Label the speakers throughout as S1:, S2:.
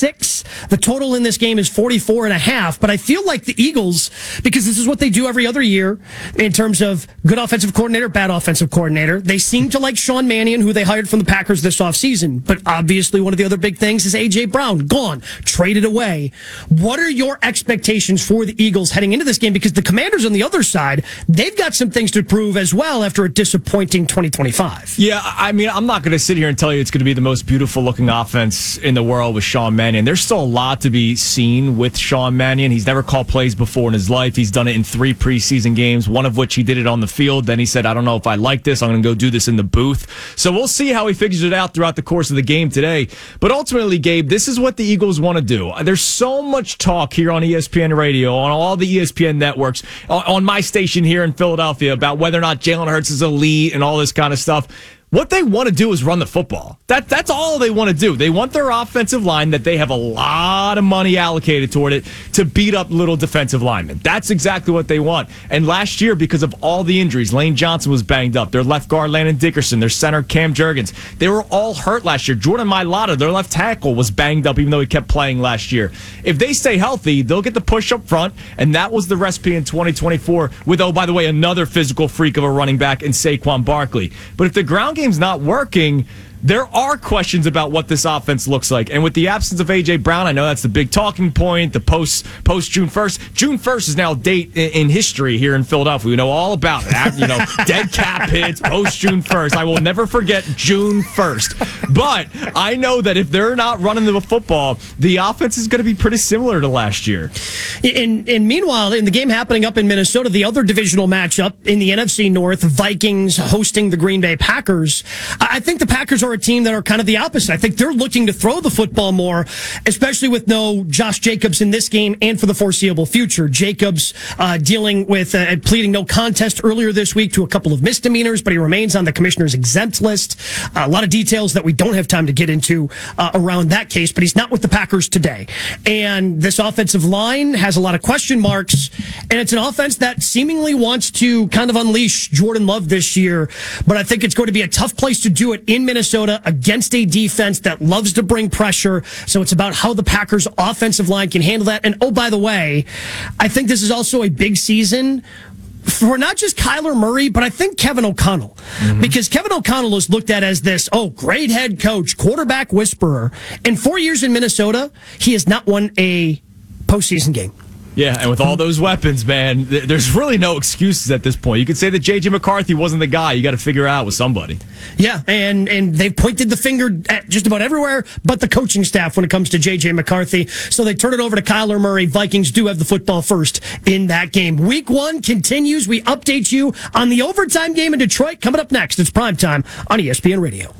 S1: 46. The total in this game is 44.5. But I feel like the Eagles, because this is what they do every other year in terms of good offensive coordinator, bad offensive coordinator, they seem to like Sean Mannion, who they hired from the Packers this offseason. But obviously one of the other big things is A.J. Brown, gone, traded away. What are your expectations for the Eagles heading into this game? Because the Commanders on the other side, they've got some things to prove as well after a disappointing 2025.
S2: Yeah, I mean, I'm not going to sit here and tell you it's going to be the most beautiful looking offense in the world with Sean Mannion. There's still a lot to be seen with Sean Mannion. He's never called plays before in his life. He's done it in 3 preseason games, one of which he did it on the field. Then he said, I don't know if I like this. I'm going to go do this in the booth. So we'll see how he figures it out throughout the course of the game today. But ultimately, Gabe, this is what the Eagles want to do. There's so much talk here on ESPN Radio, on all the ESPN networks, on my station here in Philadelphia about whether or not Jalen Hurts is elite and all this kind of stuff. What they want to do is run the football. That's all they want to do. They want their offensive line that they have a lot of money allocated toward it to beat up little defensive linemen. That's exactly what they want. And last year, because of all the injuries, Lane Johnson was banged up. Their left guard, Landon Dickerson. Their center, Cam Jurgens. They were all hurt last year. Jordan Mailata, their left tackle, was banged up even though he kept playing last year. If they stay healthy, they'll get the push up front, and that was the recipe in 2024 with, oh, by the way, another physical freak of a running back in Saquon Barkley. But if the ground game's not working, there are questions about what this offense looks like. And with the absence of A.J. Brown, I know that's the big talking point, the post June 1st. June 1st is now a date in history here in Philadelphia. We know all about it. You know, dead cap hits, post June 1st. I will never forget June 1st. But I know that if they're not running the football, the offense is going to be pretty similar to last year.
S1: And meanwhile, in the game happening up in Minnesota, the other divisional matchup in the NFC North, Vikings hosting the Green Bay Packers, I think the Packers are a team that are kind of the opposite. I think they're looking to throw the football more, especially with no Josh Jacobs in this game and for the foreseeable future. Jacobs dealing with pleading no contest earlier this week to a couple of misdemeanors, but he remains on the commissioner's exempt list. A lot of details that we don't have time to get into around that case, but he's not with the Packers today. And this offensive line has a lot of question marks, and it's an offense that seemingly wants to kind of unleash Jordan Love this year, but I think it's going to be a tough place to do it in Minnesota against a defense that loves to bring pressure. So it's about how the Packers offensive line can handle that. And oh, by the way, I think this is also a big season for not just Kyler Murray, but I think Kevin O'Connell. Because Kevin O'Connell is looked at as this, great head coach, quarterback whisperer. In 4 years in Minnesota, he has not won a postseason game.
S2: Yeah, and with all those weapons, man, there's really no excuses at this point. You could say that J.J. McCarthy wasn't the guy. You got to figure it out with somebody.
S1: Yeah, and they've pointed the finger at just about everywhere but the coaching staff when it comes to J.J. McCarthy. So they turn it over to Kyler Murray. Vikings do have the football first in that game. Week 1 continues. We update you on the overtime game in Detroit. Coming up next, it's primetime on ESPN Radio.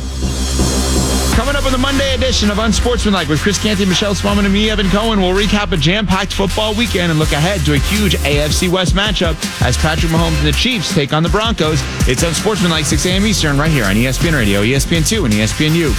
S3: Coming up on the Monday edition of Unsportsmanlike with Chris Canty, Michelle Spellman, and me, Evan Cohen, we'll recap a jam-packed football weekend and look ahead to a huge AFC West matchup as Patrick Mahomes and the Chiefs take on the Broncos. It's Unsportsmanlike, 6 a.m. Eastern, right here on ESPN Radio, ESPN2, and ESPNU.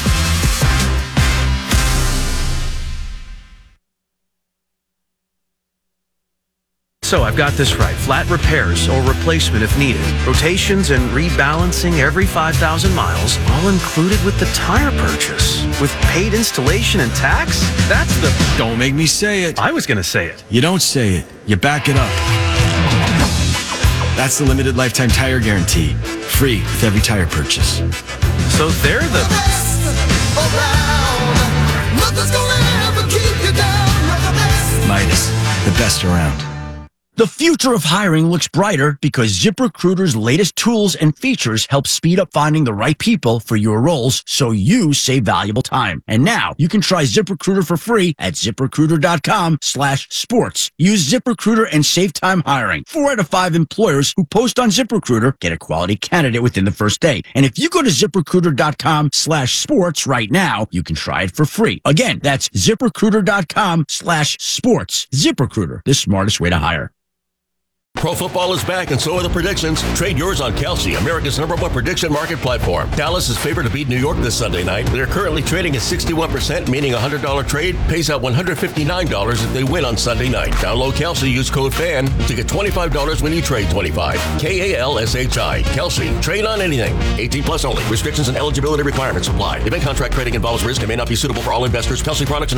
S4: So I've got this right. Flat repairs or replacement if needed. Rotations and rebalancing every 5,000 miles, all included with the tire purchase. With paid installation and tax? That's the...
S5: Don't make me say it.
S4: I was going to say it.
S5: You don't say it. You back it up. That's the limited lifetime tire guarantee. Free with every tire purchase.
S4: So they're the...
S6: best around. Nothing's gonna ever keep you down. You're the best.
S5: Midas, the best around.
S7: The future of hiring looks brighter because ZipRecruiter's latest tools and features help speed up finding the right people for your roles so you save valuable time. And now you can try ZipRecruiter for free at ZipRecruiter.com/sports. Use ZipRecruiter and save time hiring. 4 out of 5 employers who post on ZipRecruiter get a quality candidate within the first day. And if you go to ZipRecruiter.com/sports right now, you can try it for free. Again, that's ZipRecruiter.com/sports. ZipRecruiter, the smartest way to hire.
S8: Pro football is back, and so are the predictions. Trade yours on Kelsey, America's #1 prediction market platform. Dallas is favored to beat New York this Sunday night. They're currently trading at 61%, meaning a $100 trade pays out $159 if they win on Sunday night. Download Kelsey, use code FAN to get $25 when you trade $25. KALSHI. Kelsey. Trade on anything. 18 plus only. Restrictions and eligibility requirements apply. Event contract trading involves risk and may not be suitable for all investors. Kelsey products and